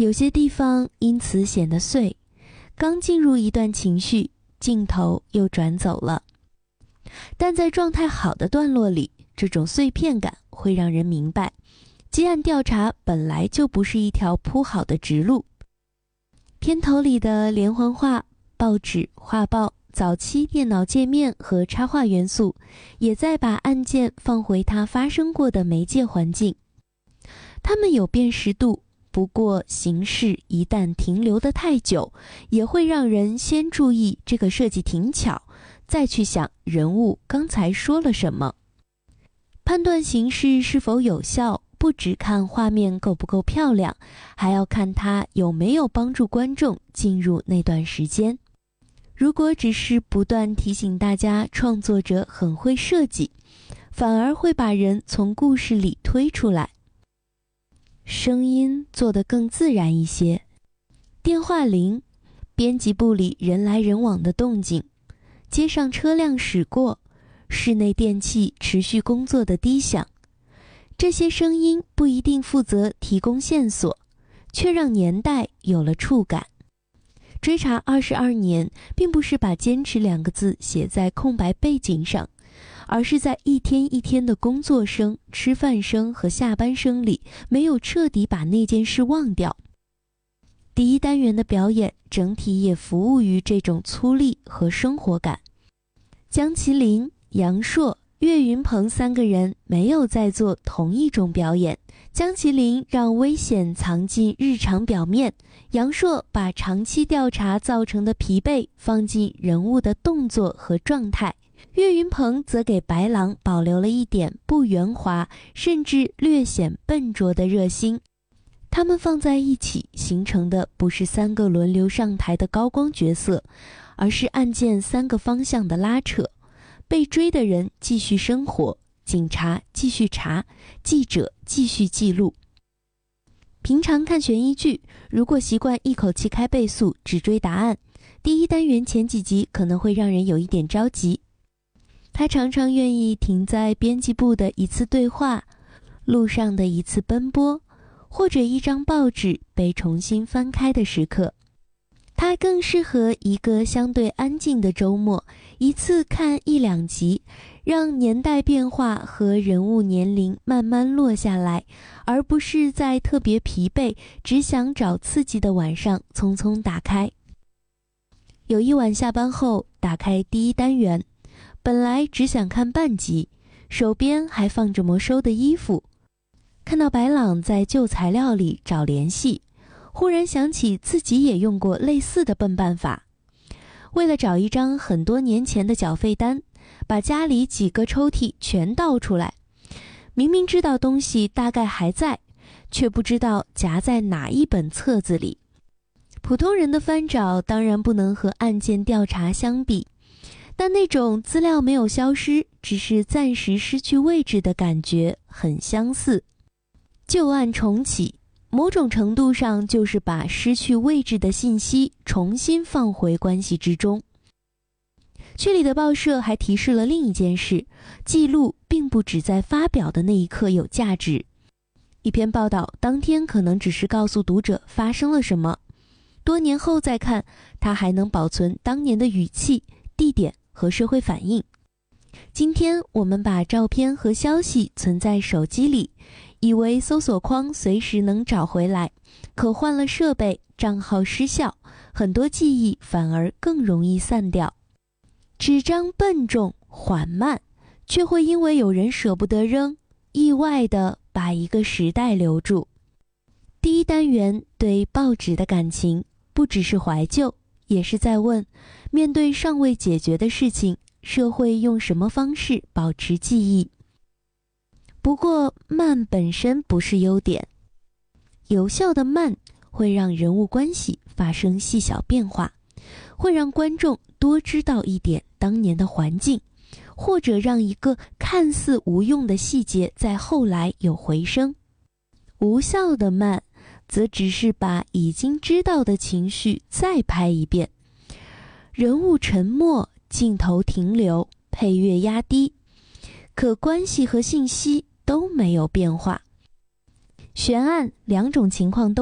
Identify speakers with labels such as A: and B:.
A: 有些地方因此显得碎，刚进入一段情绪，镜头又转走了。但在状态好的段落里，这种碎片感会让人明白，接案调查本来就不是一条铺好的直路。片头里的连环画、报纸、画报、早期电脑界面和插画元素，也在把案件放回它发生过的媒介环境。它们有辨识度，不过形式一旦停留得太久，也会让人先注意这个设计挺巧，再去想人物刚才说了什么。判断形式是否有效，不只看画面够不够漂亮，还要看它有没有帮助观众进入那段时间。如果只是不断提醒大家创作者很会设计，反而会把人从故事里推出来。声音做得更自然一些，电话铃，编辑部里人来人往的动静，街上车辆驶过，室内电器持续工作的低响，这些声音不一定负责提供线索，却让年代有了触感。追查22年，并不是把坚持2个字写在空白背景上，而是在一天一天的工作声、吃饭声和下班声里，没有彻底把那件事忘掉。第一单元的表演整体也服务于这种粗粝和生活感。江麒麟、杨烁、岳云鹏3个人没有在做同一种表演。江麒麟让危险藏进日常表面，杨烁把长期调查造成的疲惫放进人物的动作和状态，岳云鹏则给白狼保留了一点不圆滑，甚至略显笨拙的热心。他们放在一起形成的不是3个轮流上台的高光角色，而是案件3个方向的拉扯。被追的人继续生活，警察继续查，记者继续记录。平常看悬疑剧，如果习惯一口气开倍速只追答案，第一单元前几集可能会让人有一点着急。他常常愿意停在编辑部的一次对话，路上的一次奔波，或者一张报纸被重新翻开的时刻。它更适合一个相对安静的周末，一次看1-2集，让年代变化和人物年龄慢慢落下来，而不是在特别疲惫只想找刺激的晚上匆匆打开。有一晚下班后打开第一单元，本来只想看半集，手边还放着没收的衣服，看到白朗在旧材料里找联系，忽然想起自己也用过类似的笨办法。为了找一张很多年前的缴费单，把家里几个抽屉全倒出来，明明知道东西大概还在，却不知道夹在哪一本册子里。普通人的翻找当然不能和案件调查相比，但那种资料没有消失，只是暂时失去位置的感觉很相似。旧案重启，某种程度上就是把失去位置的信息重新放回关系之中。区里的报社还提示了另一件事，记录并不只在发表的那一刻有价值。一篇报道当天可能只是告诉读者发生了什么，多年后再看，它还能保存当年的语气、地点和社会反应。今天我们把照片和消息存在手机里，以为搜索框随时能找回来，可换了设备，账号失效，很多记忆反而更容易散掉。纸张笨重缓慢，却会因为有人舍不得扔，意外地把一个时代留住。第一单元对报纸的感情，不只是怀旧，也是在问，面对尚未解决的事情，社会用什么方式保持记忆？不过慢本身不是优点，有效的慢会让人物关系发生细小变化，会让观众多知道一点当年的环境，或者让一个看似无用的细节在后来有回声。无效的慢则只是把已经知道的情绪再拍一遍，人物沉默，镜头停留，配乐压低，可关系和信息都没有变化。悬案2种情况都